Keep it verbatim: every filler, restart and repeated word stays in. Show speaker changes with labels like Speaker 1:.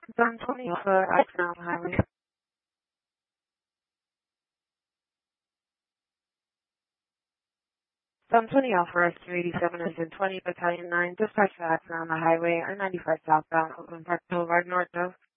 Speaker 1: San Antonio for Axon Highway. San Antonio for S two eighty-seven and twenty Battalion nine, dispatch for Axon on the highway, I ninety-five southbound, Oakland Park Boulevard, north of